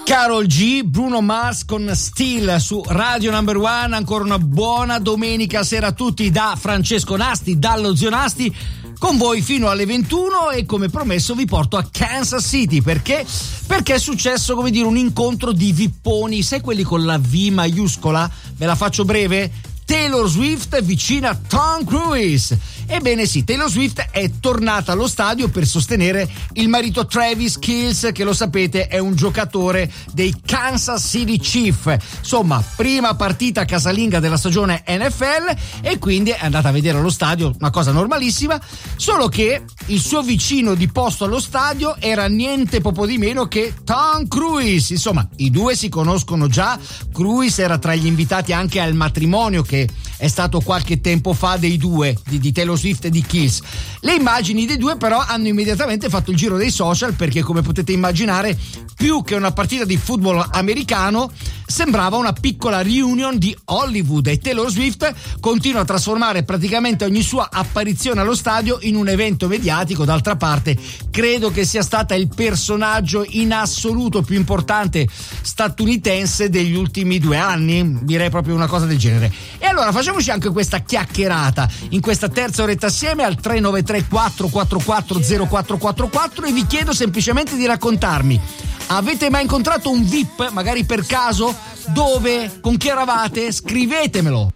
Karol G, Bruno Mars con Still su Radio Number One. Ancora una buona domenica sera a tutti da Francesco Nasti, dallo Zio Nasti, con voi fino alle 21, e come promesso vi porto a Kansas City. Perché è successo, come dire, un incontro di vipponi, sai, quelli con la V maiuscola? Ve la faccio breve? Taylor Swift vicina a Tom Cruise. Ebbene sì, Taylor Swift è tornata allo stadio per sostenere il marito Travis Kelce, che lo sapete è un giocatore dei Kansas City Chiefs. Insomma, prima partita casalinga della stagione NFL, e quindi è andata a vedere allo stadio, una cosa normalissima, solo che il suo vicino di posto allo stadio era niente poco di meno che Tom Cruise. Insomma, i due si conoscono già. Cruise era tra gli invitati anche al matrimonio che è stato qualche tempo fa dei due, di Taylor Swift e di Kelce. Le immagini dei due però hanno immediatamente fatto il giro dei social, perché come potete immaginare, più che una partita di football americano, sembrava una piccola reunion di Hollywood, e Taylor Swift continua a trasformare praticamente ogni sua apparizione allo stadio in un evento mediatico. D'altra parte, credo che sia stata il personaggio in assoluto più importante statunitense degli ultimi 2 anni, direi proprio una cosa del genere. E allora facciamoci anche questa chiacchierata in questa terza oretta assieme al 393 444 0444, e vi chiedo semplicemente di raccontarmi: avete mai incontrato un VIP, magari per caso? Dove? Con chi eravate? Scrivetemelo.